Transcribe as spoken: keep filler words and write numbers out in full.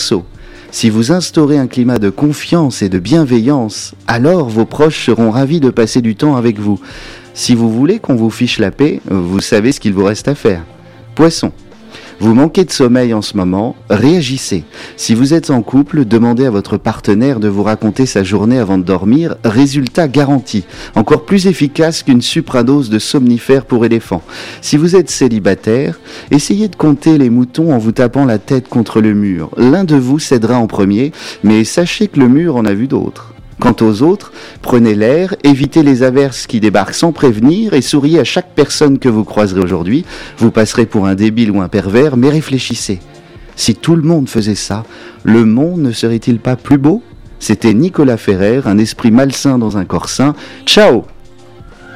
Verseau, si vous instaurez un climat de confiance et de bienveillance, alors vos proches seront ravis de passer du temps avec vous. Si vous voulez qu'on vous fiche la paix, vous savez ce qu'il vous reste à faire. Poisson, vous manquez de sommeil en ce moment, réagissez. Si vous êtes en couple, demandez à votre partenaire de vous raconter sa journée avant de dormir, résultat garanti, encore plus efficace qu'une supradose de somnifères pour éléphants. Si vous êtes célibataire, essayez de compter les moutons en vous tapant la tête contre le mur. L'un de vous cédera en premier, mais sachez que le mur en a vu d'autres. Quant aux autres, prenez l'air, évitez les averses qui débarquent sans prévenir et souriez à chaque personne que vous croiserez aujourd'hui. Vous passerez pour un débile ou un pervers, mais réfléchissez. Si tout le monde faisait ça, le monde ne serait-il pas plus beau ? C'était Nicolas Ferrer, un esprit malsain dans un corps sain. Ciao !